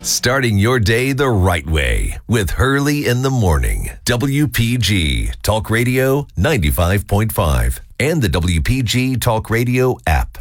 Starting your day the right way with Hurley in the Morning. WPG Talk Radio 95.5 and the WPG Talk Radio app.